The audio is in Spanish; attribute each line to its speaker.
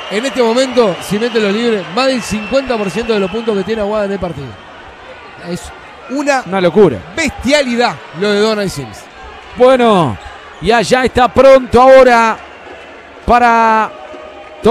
Speaker 1: En este momento, si mete los libres, más del 50% de los puntos que tiene Aguada en el partido. Es una
Speaker 2: locura.
Speaker 1: Bestialidad lo de Donald Sims.
Speaker 2: Bueno, y allá está pronto ahora para